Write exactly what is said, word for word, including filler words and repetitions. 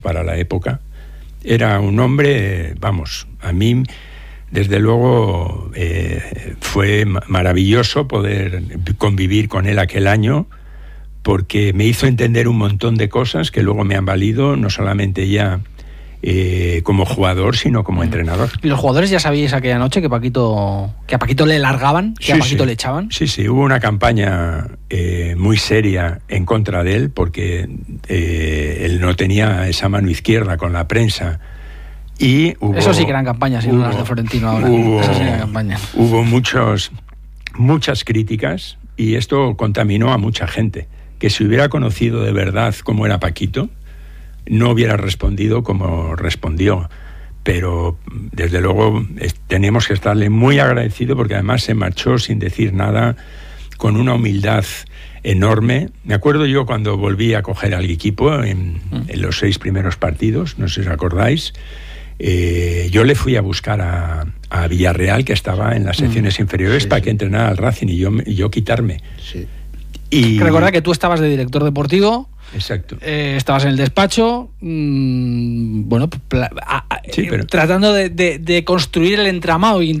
para la época. Era un hombre, vamos, a mí desde luego eh, fue maravilloso poder convivir con él aquel año, porque me hizo entender un montón de cosas que luego me han valido, no solamente ya eh, como jugador, sino como entrenador. ¿Y los jugadores ya sabíais aquella noche que Paquito, que a Paquito le largaban, que sí, a Paquito sí. le echaban? Sí, sí, hubo una campaña eh, muy seria en contra de él, porque eh, él no tenía esa mano izquierda con la prensa. Y hubo, eso sí que eran campañas, y no las de Florentino ahora. Hubo, Eso sí eran campañas. Hubo muchos, muchas críticas, y esto contaminó a mucha gente, que si hubiera conocido de verdad cómo era Paquito, no hubiera respondido como respondió. Pero desde luego es, tenemos que estarle muy agradecido, porque además se marchó sin decir nada, con una humildad enorme. Me acuerdo yo cuando volví a coger al equipo en, mm. en los seis primeros partidos, no sé si os acordáis. Eh, yo le fui a buscar a, a Villarreal, que estaba en las secciones mm, inferiores, sí, para sí. que entrenara al Racing, y yo, y yo quitarme. Sí. Y recuerda que tú estabas de director deportivo. Exacto. Eh, estabas en el despacho, mmm, bueno, pla- a, a, sí, pero... tratando de, de, de construir el entramado y